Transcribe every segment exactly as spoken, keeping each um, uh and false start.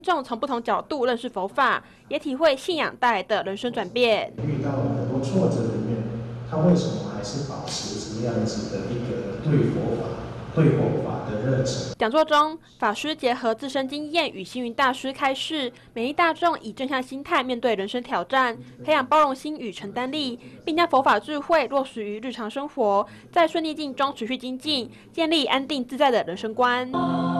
众从不同角度认识佛法，也体会信仰带来的人生转变。 遇到很多挫折里面，他为什么还是保持什么样子的一个对佛法、对佛法的热忱？ 讲座中，法师结合自身经验与星云大师开示，勉励大众以正向心态面对人生挑战，培养包容心与承担力，并将佛法智慧落实于日常生活，在顺逆境中持续精进，建立安定自在的人生观。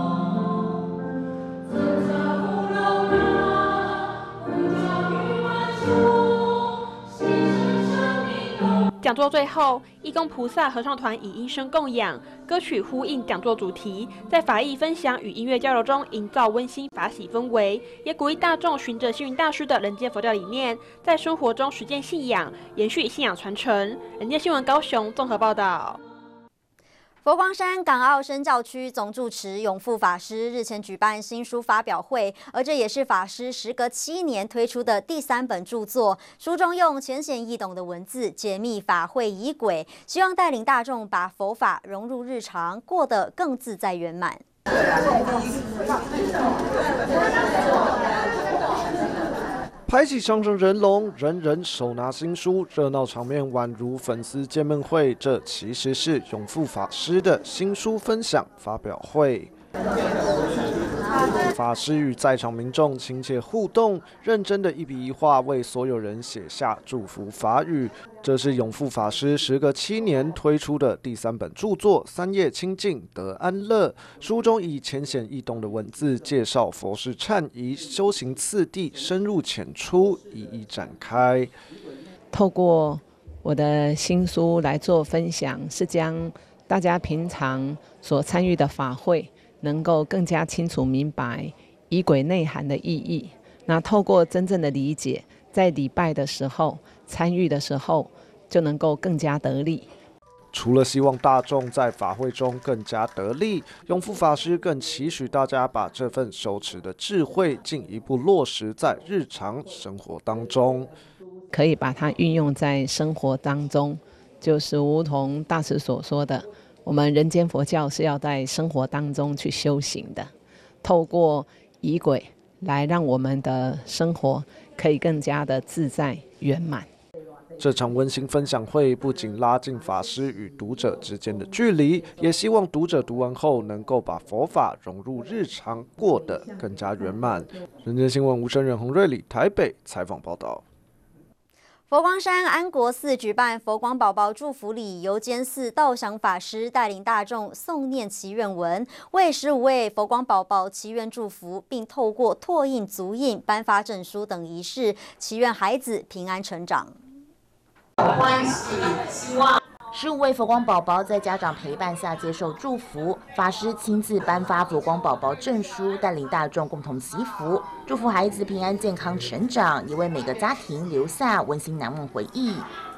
讲座最后，义工菩萨合唱团以音声供养，歌曲呼应讲座主题，在法义分享与音乐交流中营造温馨法喜氛围，也鼓励大众循着星云大师的人间佛教理念，在生活中实践信仰，延续信仰传承。人间新闻高雄综合报道。 佛光山港澳生教区总住持永富法师日前举办新书发表会，而这也是法师时隔七年推出的第三本著作。书中用浅显易懂的文字解密法会仪轨，希望带领大众把佛法融入日常，过得更自在圆满。 排起长长人龙，人人手拿新书，热闹场面宛如粉丝见面会。这其实是永富法师的新书分享发表会。法师与在场民众亲切互动，认真的一笔一画为所有人写下祝福法语。这是永富法师时隔七年推出的第三本著作《三业清净得安乐》。书中以浅显易懂的文字介绍佛事忏仪、修行次第，深入浅出，一一展开。 透过我的新书来做分享，是将大家平常所参与的法会能够更加清楚明白仪轨内涵的意义。那透过真正的理解，在礼拜的时候、参与的时候，就能够更加得力。 除了希望大众在法会中更加得力，永富法师更期许大家把这份手持的智慧进一步落实在日常生活当中， 可以把它运用在生活当中，就是如同大师所说的，我们人间佛教是要在生活当中去修行的，透过仪轨来让我们的生活可以更加的自在圆满。 这场温馨分享会不仅拉近法师与读者之间的距离，也希望读者读完后能够把佛法融入日常，过得更加圆满。人间新闻吴声仁、洪瑞里台北采访报道。 佛光山安国寺举办佛光宝宝祝福礼，由监寺道祥法师带领大众诵念祈愿文，为十五位佛光宝宝祈愿祝福，并透过拓印足印、颁发证书等仪式，祈愿孩子平安成长。 欢喜希望。十五位佛光宝宝在家长陪伴下接受祝福，法师亲自颁发佛光宝宝证书，带领大众共同祈福，祝福孩子平安健康成长，也为每个家庭留下温馨难忘回忆。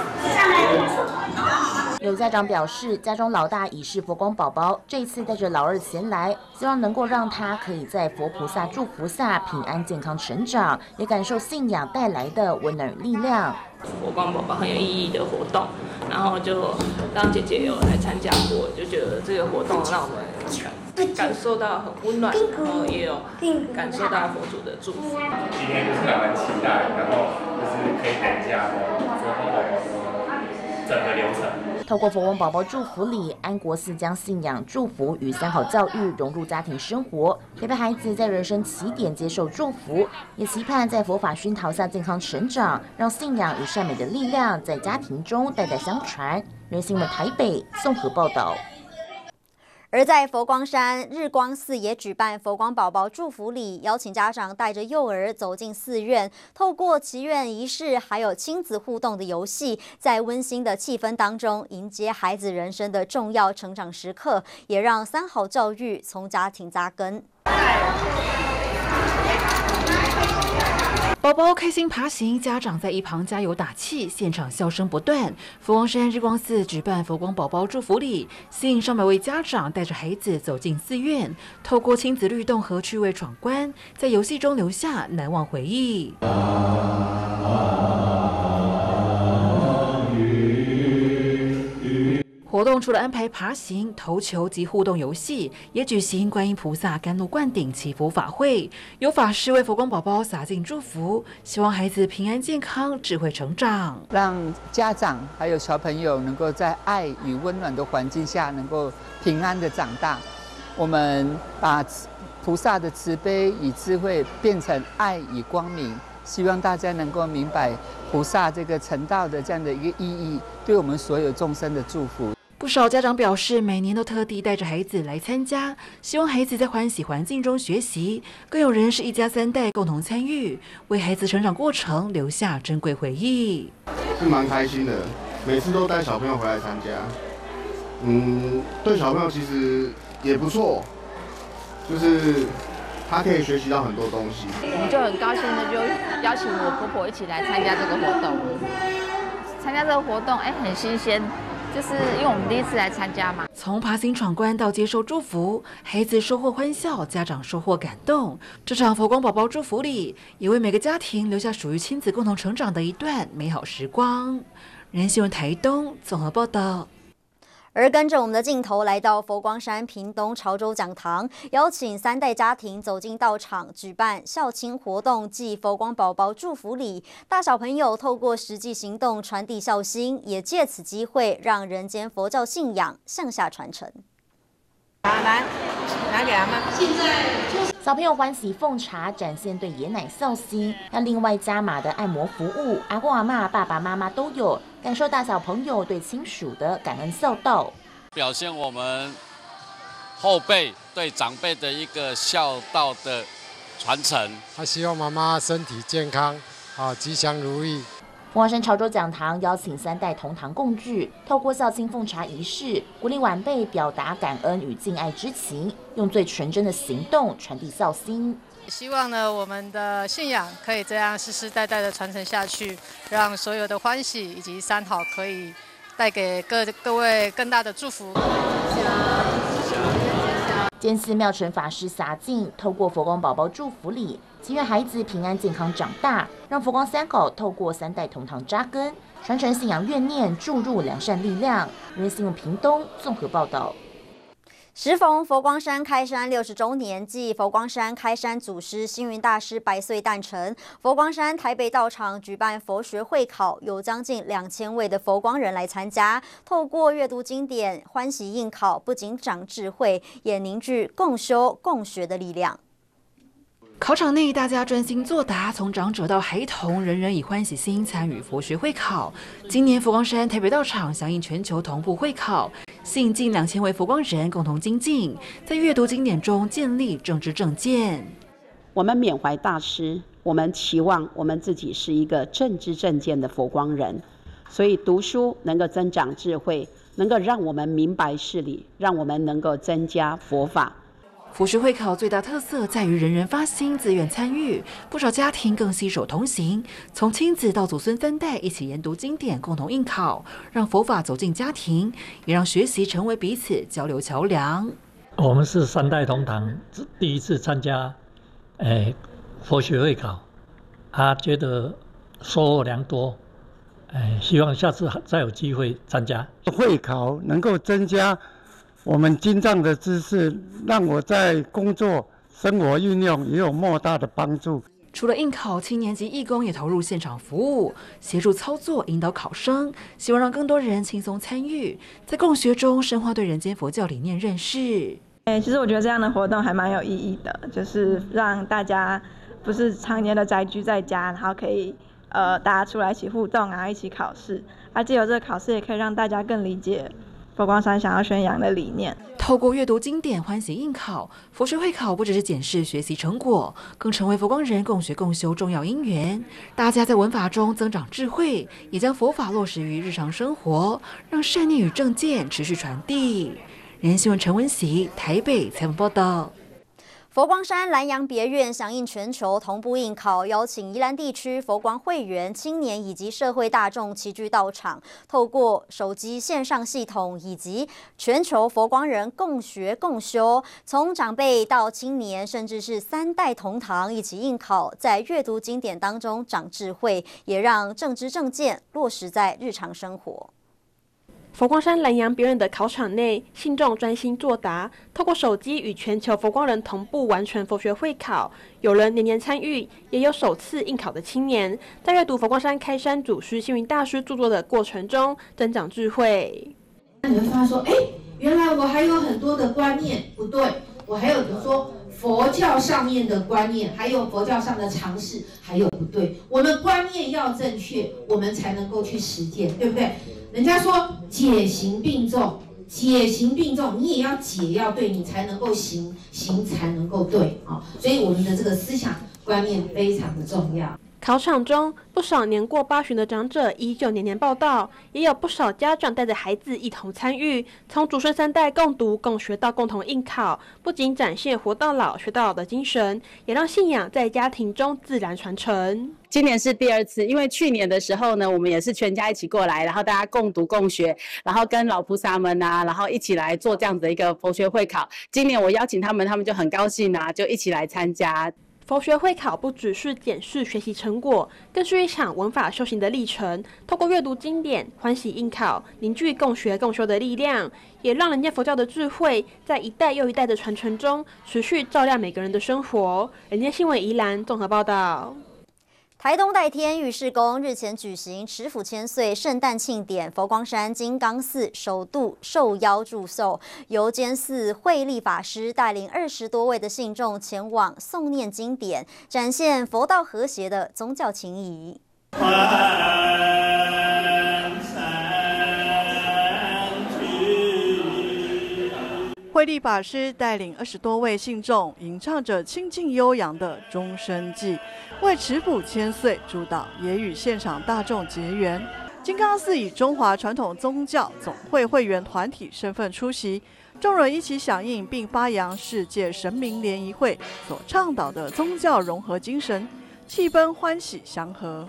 有家长表示，家中老大已是佛光宝宝，这次带着老二前来，希望能够让他可以在佛菩萨祝福下平安健康成长，也感受信仰带来的温暖与力量。 佛光宝宝很有意义的活动，然后就让姐姐有来参加过，就觉得这个活动让我们感受到很温暖，然后也有感受到佛祖的祝福。 今天就是满满期待，然后就是可以等一下佛光宝宝的整个流程。 透过佛光宝宝祝福礼，安国寺将信仰、祝福与三好教育融入家庭生活，陪伴孩子在人生起点接受祝福，也期盼在佛法熏陶下健康成长，让信仰与善美的力量在家庭中代代相传。人新闻台北综合报道。 而在佛光山日光寺也举办佛光宝宝祝福礼，邀请家长带着幼儿走进寺院，透过祈愿仪式还有亲子互动的游戏，在温馨的气氛当中迎接孩子人生的重要成长时刻，也让三好教育从家庭扎根。 宝宝开心爬行，家长在一旁加油打气，现场笑声不断。佛光山日光寺举办佛光宝宝祝福礼，吸引上百位家长带着孩子走进寺院，透过亲子律动和趣味闯关，在游戏中留下难忘回忆。活活动除了安排爬行、投球及互动游戏，也举行观音菩萨甘露灌顶祈福法会，有法师为佛光宝宝洒尽祝福，希望孩子平安健康、智慧成长， 让家长还有小朋友能够在爱与温暖的环境下，能够平安的长大。我们把菩萨的慈悲与智慧变成爱与光明，希望大家能够明白菩萨这个成道的这样的一个意义，对我们所有众生的祝福。 不少家长表示，每年都特地带着孩子来参加，希望孩子在欢喜环境中学习。更有人是一家三代共同参与，为孩子成长过程留下珍贵回忆。 是蛮开心的，每次都带小朋友回来参加。嗯，对小朋友其实也不错，就是他可以学习到很多东西。 我们就很高兴的就邀请我婆婆一起来参加这个活动。参加这个活动，哎，很新鲜。就是因为我们第一次来参加嘛， 从爬行闯关到接受祝福，孩子收获欢笑，家长收获感动。这场佛光宝宝祝福礼，也为每个家庭留下属于亲子共同成长的一段美好时光。人民新闻台东综合报道。 而跟着我们的镜头来到佛光山屏东潮州讲堂，邀请三代家庭走进道场，举办孝亲活动暨佛光宝宝祝福礼。大小朋友透过实际行动传递孝心，也借此机会让人间佛教信仰向下传承。 来，拿给阿妈。现在小朋友欢喜奉茶，展现对爷奶孝心。那另外加码的按摩服务，阿公阿嬷、爸爸妈妈都有，感受大小朋友对亲属的感恩孝道， 表现我们后辈对长辈的一个孝道的传承。 他希望妈妈身体健康，啊，吉祥如意。 佛光山潮州讲堂邀请三代同堂共聚，透过孝亲奉茶仪式，鼓励晚辈表达感恩与敬爱之情，用最纯真的行动传递孝心。 希望呢，我们的信仰可以这样世世代代的传承下去，让所有的欢喜以及三好可以带给各各位更大的祝福。 监寺妙成法师洒净，透过佛光宝宝祝福礼，祈愿孩子平安健康长大，让佛光三宝透过三代同堂扎根，传承信仰怨念，注入良善力量。人民新闻屏东综合报道。 时逢佛光山开山六十周年，暨佛光山开山祖师星云大师百岁诞辰，佛光山台北道场举办佛学会考，有将近两千位的佛光人来参加。透过阅读经典、欢喜应考，不仅长智慧，也凝聚共修共学的力量。 考场内，大家专心作答，从长者到孩童，人人以欢喜心参与佛学会考。今年佛光山台北道场响应全球同步会考，吸引近两千位佛光人共同精进，在阅读经典中建立正知正见。 我们缅怀大师，我们期望我们自己是一个正知正见的佛光人，所以读书能够增长智慧，能够让我们明白事理，让我们能够增加佛法。 佛学会考最大特色在于人人发心自愿参与，不少家庭更携手同行，从亲子到祖孙三代一起研读经典，共同应考，让佛法走进家庭，也让学习成为彼此交流桥梁。 我们是三代同堂，第一次参加，诶，佛学会考，他觉得收获良多，诶，希望下次再有机会参加会考，能够增加我们经藏的知识，让我在工作、生活运用也有莫大的帮助。 除了应考，七年级义工也投入现场服务，协助操作、引导考生，希望让更多人轻松参与，在共学中深化对人间佛教理念认识。 哎，其实我觉得这样的活动还蛮有意义的，就是让大家不是常年的宅居在家，然后可以呃大家出来一起互动啊，一起考试，而藉由这个考试也可以让大家更理解佛光山想要宣扬的理念。 透过阅读经典、欢喜应考，佛学会考不只是检视学习成果，更成为佛光人共学共修重要因缘。大家在文法中增长智慧，也将佛法落实于日常生活，让善念与正见持续传递。人民新闻陈文喜台北采访报道。 佛光山兰阳别院响应全球同步应考，邀请宜兰地区佛光会员、青年以及社会大众齐聚道场，透过手机线上系统以及全球佛光人共学共修，从长辈到青年，甚至是三代同堂一起应考，在阅读经典当中长智慧，也让正知正见落实在日常生活。 佛光山南洋别人的考场内，信众专心作答，透过手机与全球佛光人同步完成佛学会考。有人年年参与，也有首次应考的青年，在阅读佛光山开山祖师星云大师著作的过程中，增长智慧。 你会发现说，哎，原来我还有很多的观念不对，我还有比如说佛教上面的观念，还有佛教上的常识，还有不对。我们观念要正确，我们才能够去实践，对不对？人家说解行并重，解行并重，你也要解要对，你才能够行，行才能够对啊、哦。所以我们的这个思想观念非常的重要。 考场中，不少年过八旬的长者依旧年年报到，也有不少家长带着孩子一同参与，从祖孙三代共读共学到共同应考，不仅展现活到老学到老的精神，也让信仰在家庭中自然传承。 今年是第二次，因为去年的时候呢，我们也是全家一起过来，然后大家共读共学，然后跟老菩萨们啊，然后一起来做这样的一个佛学会考。今年我邀请他们，他们就很高兴啊，就一起来参加。 佛学会考不只是检视学习成果，更是一场文法修行的历程。透过阅读经典、欢喜应考，凝聚共学共修的力量，也让人家佛教的智慧在一代又一代的传承中，持续照亮每个人的生活。人间新闻宜兰综合报道。 台东代天御士宫日前举行持府千岁圣诞庆典，佛光山金刚寺首度受邀祝寿，由监寺慧立法师带领二十多位的信众前往诵念经典，展现佛道和谐的宗教情谊。 慧立法师带领二十多位信众，吟唱着清静悠扬的终身祭，为持府千岁祝祷，也与现场大众结缘。金刚寺以中华传统宗教总会会员团体身份出席，众人一起响应并发扬世界神明联谊会所倡导的宗教融合精神，气氛欢喜祥和。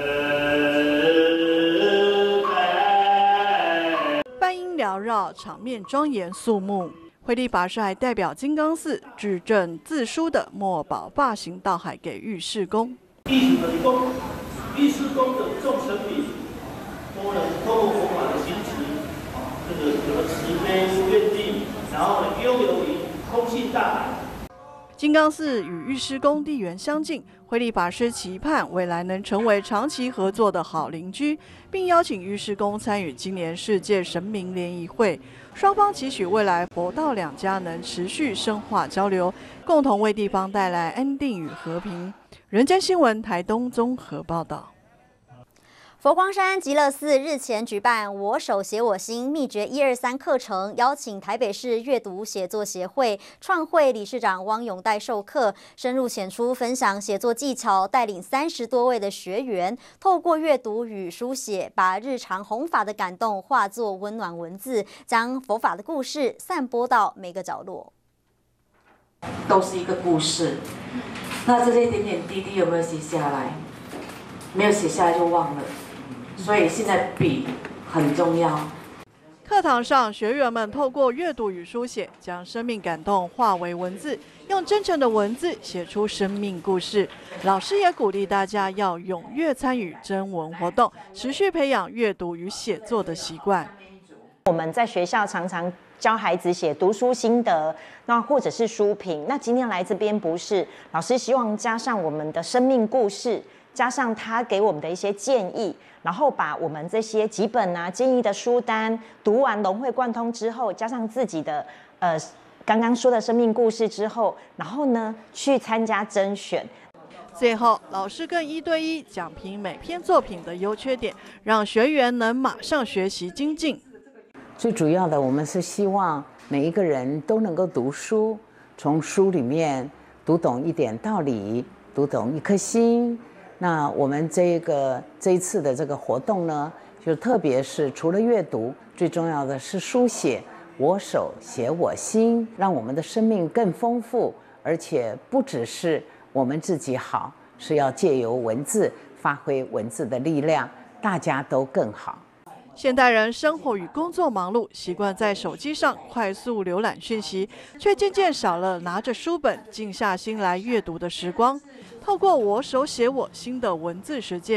梵音缭绕，场面庄严肃穆。慧立法师还代表金刚寺致赠自书的墨宝发行到海给御士宫。 义主的功，御士宫的众神明都能透过佛法的行持，啊，这个有了慈悲愿力，然后呢悠游于空性大海。 金刚寺与御士宫地缘相近，慧立法师期盼未来能成为长期合作的好邻居，并邀请御士宫参与今年世界神明联谊会。双方期许未来佛道两家能持续深化交流，共同为地方带来安定与和平。人间新闻台东综合报道。 佛光山极乐寺日前举办我手写我心秘诀一二三课程，邀请台北市阅读写作协会创会理事长汪永岱授课，深入浅出分享写作技巧，带领三十多位的学员，透过阅读与书写，把日常弘法的感动化作温暖文字，将佛法的故事散播到每个角落。 都是一个故事，那这些点点滴滴有没有写下来？没有写下来就忘了。所以现在笔很重要。 课堂上，学员们透过阅读与书写，将生命感动化为文字，用真诚的文字写出生命故事。老师也鼓励大家要踊跃参与征文活动，持续培养阅读与写作的习惯。 我们在学校常常教孩子写读书心得，那或者是书评。那今天来这边不是，老师希望加上我们的生命故事，加上他给我们的一些建议。然后把我们这些几本啊建议的书单读完融会贯通之后，加上自己的呃刚刚说的生命故事之后，然后呢去参加甄选。 最后，老师更一对一讲评每篇作品的优缺点，让学员能马上学习精进。 最主要的，我们是希望每一个人都能够读书，从书里面读懂一点道理，读懂一颗心。那我们这个这一次的这个活动呢，就特别是除了阅读，最重要的是书写，我手写我心，让我们的生命更丰富，而且不只是我们自己好，是要借由文字发挥文字的力量，大家都更好。 现代人生活与工作忙碌，习惯在手机上快速浏览讯息，却渐渐少了拿着书本静下心来阅读的时光。透过我手写我心的文字实践，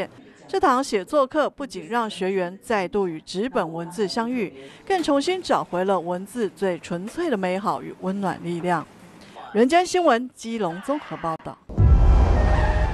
这堂写作课不仅让学员再度与纸本文字相遇，更重新找回了文字最纯粹的美好与温暖力量。人间新闻基隆综合报道。